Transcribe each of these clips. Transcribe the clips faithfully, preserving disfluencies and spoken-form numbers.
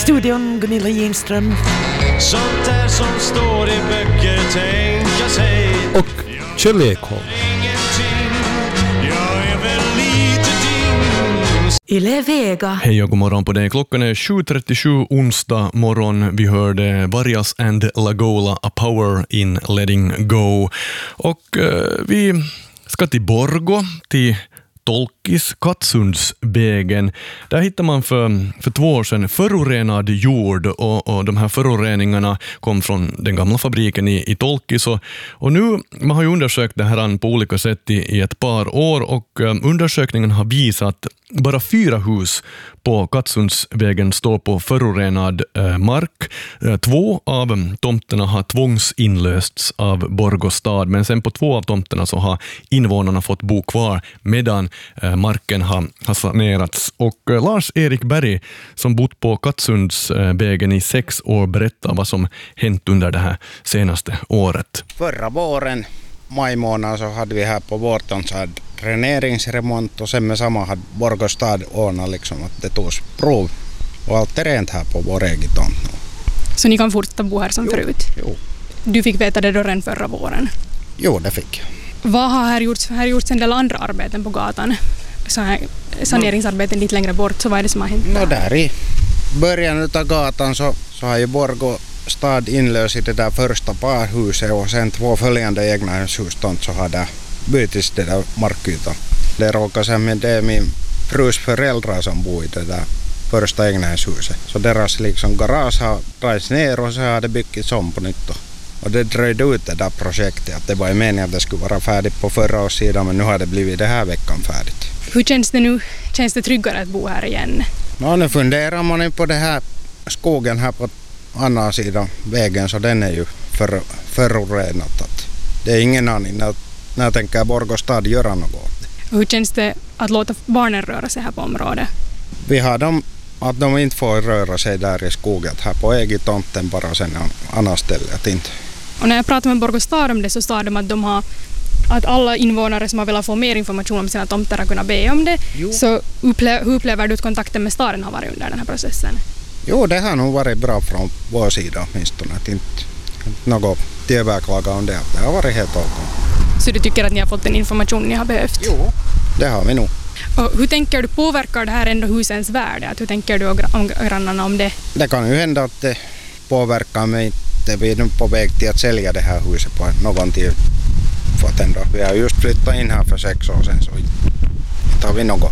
studion Gunilla Ginström. Sånt där som står i böcker tänka sig. Och Kjell Ekholm. Yle Vega. Hej och god morgon på dig. Klockan är sju trettiosju onsdag morgon. Vi hörde Vargas and Lagola, A Power in Letting Go. Och eh, vi ska till Borgå, till Tolkis, Kattsundsvägen. Där hittar man för, för två år sedan förorenad jord och, och de här föroreningarna kom från den gamla fabriken i, i Tolkis. Och, och nu, man har ju undersökt det här på olika sätt i, i ett par år och um, undersökningen har visat bara fyra hus på Kattsundsvägen står på förorenad eh, mark. Eh, två av tomterna har tvångsinlösts av Borgå stad, men sen på två av tomterna så har invånarna fått bo kvar medan eh, marken har, har sanerats. Och eh, Lars-Erik Berg, som bott på Kattsundsvägen i sex år, berättar vad som hänt under det här senaste året. Förra våren, maj månad, så hade vi här på vårton så hade dräneringsremont och sen med samma hade Borgå stad ordnat liksom att det togs prov och allt är rent här på vår egen tomt nu. Så ni kan fortsätta bo här som jo, förut? Jo. Du fick veta det då redan förra våren? Jo, det fick jag. Vad har här gjorts? Här gjorts en del andra arbeten på gatan. Så här saneringsarbeten lite längre bort, så vad är det som har hänt? No, där i början av gatan så, så har ju Borgå stad inlöst i det där första parhuset och sen två följande egna hus så har det bytits det där markytan. Det råkar sen med det är min frus föräldrar som bor i det där första egna huset. Så deras liksom garage har dragits ner och så har det byggts om på nytt. Och det dröjde ut det där projektet. Att det var ju meningen att det skulle vara färdigt på förra års sidan, men nu har det blivit det här veckan färdigt. Hur känns det nu? Känns det tryggare att bo här igen? Ja, nu funderar man på det här skogen här på andra sidan vägen, så den är ju för, förorenat. Att det är ingen aning när, när jag tänker Borgå stad göra något. Hur känns det att låta barnen röra sig här på området? Vi har dem att de inte får röra sig där i skogen, här på egen tomten bara sen annat ställe. Att inte. Och när jag pratar med Borgå stad om det så sa de att de har att alla invånare som har velat få mer information om sina tomter har kunnat be om det. Jo. Så upple- hur upplever du att kontakten med staden har varit under den här processen? Jo, det har nog varit bra från vår sida åtminstone. Att inte något tillverklaga om det. Det har varit helt okej. Så du tycker att ni har fått den information ni har behövt? Jo, det har vi nog. Och hur tänker du, påverkar det här ändå husens värde? Att hur tänker du om grannarna om det? Det kan ju hända att det påverkar mig. Vi är nu på väg till att sälja det här huset på någon tid. För att ändå. Vi har just flyttat in här för sex år sedan, så inte har vi något.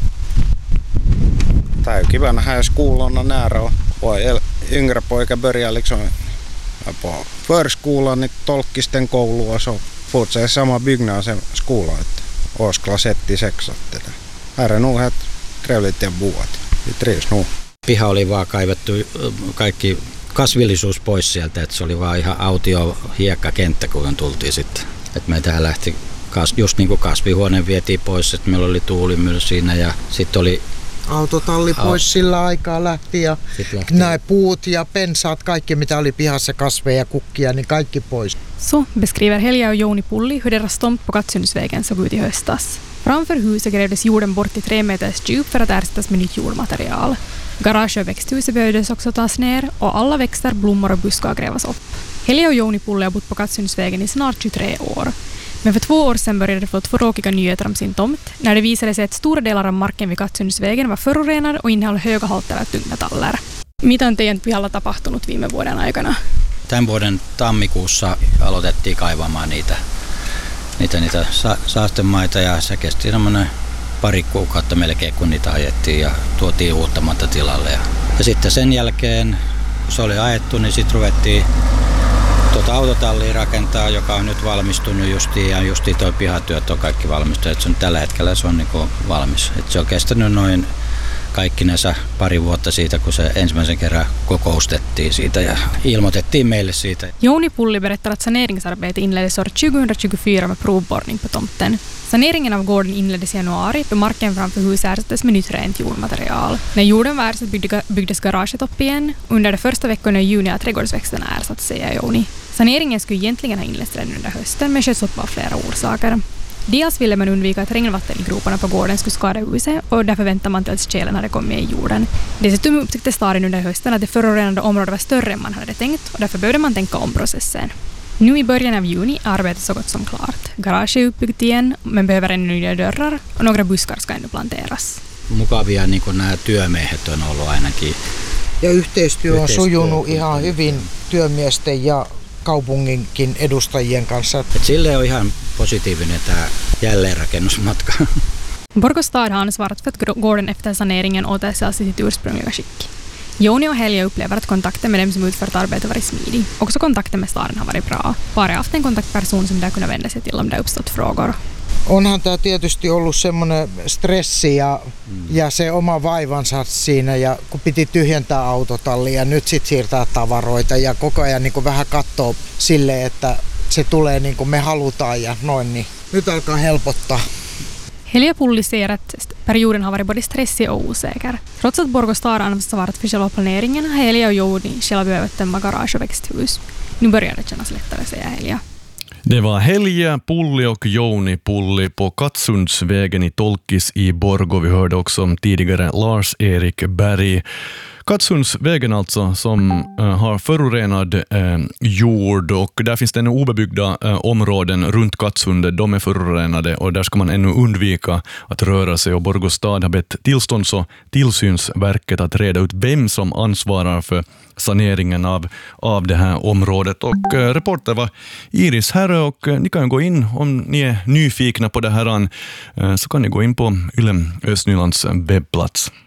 Det är ju kiva när här är skolorna nära och, och yngre pojkar börjar liksom på förskolan i Tolkisten koulu och så fortsätter samma byggnad som skola. Årsklass ett till sex. Här är nog helt trevligt att bo. Vi trivs nog. Piha oli vaan kaivettu kaikki kasvillisuus pois sieltä, että se oli vaan ihan autio hiekkakenttä, kun tultiin sitten. Että meitä lähti just niin kuin kasvihuone vietiin pois, että meillä oli tuulimylly siinä ja sitten oli autotalli pois Au- sillä aikaa lähti ja nämä puut ja pensaat, kaikki mitä oli pihassa, kasveja, kukkia, niin kaikki pois. Så beskriver Helja och Joni Pulli hur deras tomt på Kattsundsvägen såg ut i höstas. Framför huset grävdes jorden bort i tre meters djup för att ersättas med nytt jordmaterial. Garage och växthuset behövdes också tas ner och alla växter, blommor och buskar grävas upp. Helja och Joni Pulli har bott på Kattsundsvägen i snart tjugotre år. Men för två år sedan började de få tråkiga nyheter om sin tomt när det visade sig att stora delar av marken vid Kattsundsvägen var förorenad och innehöll höga halter av tungmetaller. Mitä on teidän pihalla tapahtunut viime vuoden aikana? Tämän vuoden tammikuussa aloitettiin kaivamaan niitä, niitä, niitä sa- saastemaita ja se kesti semmoinen pari kuukautta melkein, kun niitä ajettiin ja tuotiin uutta maata tilalle. Ja, ja sitten sen jälkeen, kun se oli ajettu, niin sitten ruvettiin tuota autotallia rakentaa, joka on nyt valmistunut justiin ja justiin toi pihatyöt on kaikki valmistunut. Et se on, tällä hetkellä se on niin kuin valmis. Et se on kestänyt noin kaikkinensa pari vuotta siitä, kun se ensimmäisen kerran kokoustettiin siitä ja ilmoitettiin meille siitä. Joni Pulli berättar att saneringsarbetet inleddes år tjugohundratjugofyra med provborrning på tomten. Saneringen av gården inleddes i januari då marken framför huset ersattes med nytt rent jordmaterial. När jorden var ersatt byggdes garaget upp igen. Under de första veckorna i juni har trädgårdsväxterna ersatt, säger Joni. Saneringen skulle egentligen ha inletts redan under hösten men sköts upp av flera orsaker. Dels ville man undvika att regnvatten i groparna på gården skulle skada huset och därför väntar man tills tjälen hade kommit i jorden. Dessutom upptäckte staden under hösten att det förorenade området var större än man hade tänkt och därför behövde man tänka om processen. Nu i början av juni är arbetet så gott som klart. Garage är uppbyggt igen men behöver ännu nya dörrar och några buskar ska ännu planteras. Mukavia niin kuin nämä työmiehet on ollut ainakin. Ja yhteistyö on Yhteistyö. sujunut ihan hyvin työmiesten ja kaupunginkin edustajien kanssa. Et sille on ihan positiivinen tämä jälleenrakennusmatka. Borgå stad har ansvarat för att gården efter saneringen återställs i sitt ursprungliga skick. Joni och Helja upplever att kontakten med dem som utfört arbetet varit smidig. Också kontakten med staden har varit bra. Paret har haft en kontaktperson som där kunde vända sig till om det uppstått frågor. Onhan tämä tietysti ollut semmoinen stressi ja, mm. ja se oma vaivansa siinä, ja kun piti tyhjentää autotallia ja nyt sitten siirtää tavaroita ja koko ajan niin kuin vähän katsoo silleen, että se tulee niin kuin me halutaan ja noin, niin nyt alkaa helpottaa. Helja Pulli ser att perioden har varit både stressig och osäker. Trots att Borgå stad ansvarat för själva planeringen har Helja och Joni själva behövt tömma garage och växthus. Nu börjar det kännas lättare, säger Helja. Det var Helja Pulli och Joni Pulli på Katsundsvägen i Tolkis i Borgå. Vi hörde också om tidigare Lars-Erik Berg. Katsundsvägen alltså, som äh, har förorenad äh, jord, och där finns det ännu obebyggda äh, områden runt Katsundet. De är förorenade och där ska man ännu undvika att röra sig, och Borgå stad har bett tillstånds- och tillsynsverket att reda ut vem som ansvarar för saneringen av, av det här området. Och äh, reporter var Iris Herre, och äh, ni kan gå in om ni är nyfikna på det här, äh, så kan ni gå in på Yle Östnylands webbplats.